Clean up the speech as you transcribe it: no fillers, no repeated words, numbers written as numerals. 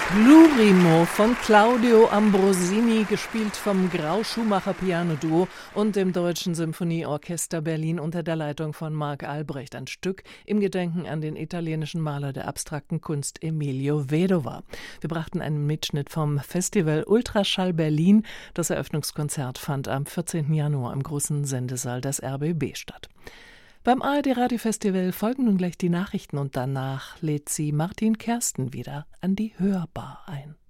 Lurimo von Claudio Ambrosini, gespielt vom Grau-Schumacher Piano-Duo und dem Deutschen Symphonieorchester Berlin unter der Leitung von Marc Albrecht. Ein Stück im Gedenken an den italienischen Maler der abstrakten Kunst Emilio Vedova. Wir brachten einen Mitschnitt vom Festival Ultraschall Berlin. Das Eröffnungskonzert fand am 14. Januar im großen Sendesaal des RBB statt. Beim ARD-Radiofestival folgen nun gleich die Nachrichten und danach lädt sie Martin Kersten wieder an die Hörbar ein.